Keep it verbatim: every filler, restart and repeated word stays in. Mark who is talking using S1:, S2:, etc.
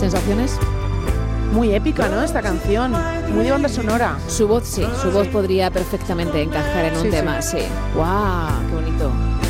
S1: ¿Sensaciones?
S2: Muy épica, ¿no? Esta canción, muy de banda sonora.
S1: Su voz sí, su voz podría perfectamente encajar en un
S2: Sí,
S1: tema,
S2: sí.
S1: sí. ¡Guau! ¡Qué bonito!